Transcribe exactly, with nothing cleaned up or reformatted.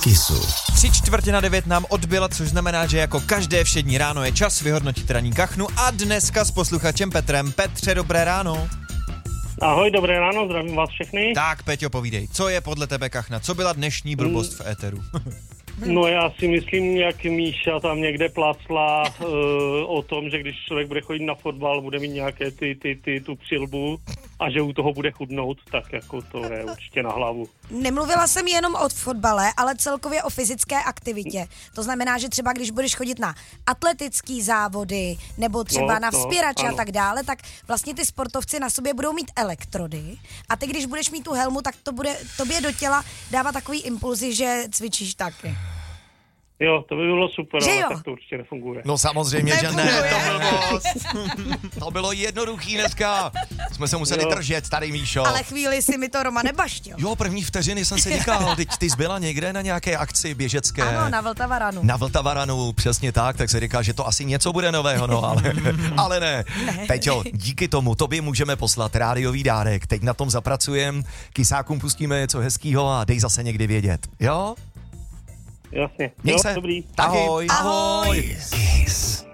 Kissu. Tři čtvrtě na devět nám odbyla, což znamená, že jako každé všední ráno je čas vyhodnotit ranní kachnu a dneska s posluchačem Petrem. Petře, dobré ráno. Ahoj, dobré ráno, zdravím vás všechny. Tak, Peťo, povídej, co je podle tebe kachna? Co byla dnešní blbost v éteru? No já si myslím, jak Míša tam někde plácla uh, o tom, že když člověk bude chodit na fotbal, bude mít nějaké ty, ty, ty, tu přilbu a že u toho bude chudnout, tak jako to je určitě na hlavu. Nemluvila jsem jenom o fotbale, ale celkově o fyzické aktivitě. To znamená, že třeba když budeš chodit na atletický závody nebo třeba No, na no, vzpěrače a ano. tak dále, tak vlastně ty sportovci na sobě budou mít elektrody a ty, když budeš mít tu helmu, tak to bude tobě do těla dávat takový impulzy, že cvičíš taky. Jo, to by bylo super, Že ale jo? tak to určitě nefunguje. No samozřejmě, že ne, Nefunguje. to bylo, to bylo jednoduchý dneska. Jsme se museli Jo. držet, tady Míšo. Ale chvíli si mi to Roma nebaštil. Jo, první vteřiny jsem si říkal, teď ty jsi byla někde na nějaké akci běžecké. Ano, na Vltavaranu. Na Vltavaranu, přesně tak, tak se říká, že to asi něco bude nového, no ale, ale ne. Ne. Peťo, díky tomu tobě můžeme poslat rádiový dárek. Teď na tom zapracujem, kysákům pustíme něco hezkýho a dej zase někdy vědět, jo? Jasně. Měj Jo, se. dobrý. Taky. Ahoj. Ahoj. Kiss.